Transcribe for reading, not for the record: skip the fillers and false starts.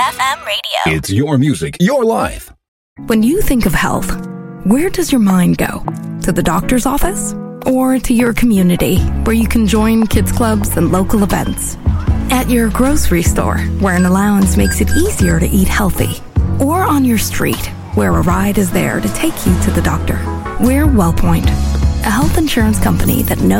FM radio. It's your music, your life. When you think of health, where does your mind go? To the doctor's office? Or to your community, where you can join kids clubs and local events? At your grocery store, where an allowance makes it easier to eat healthy? Or on your street, where a ride is there to take you to the doctor? We're WellPoint, a health insurance company that knows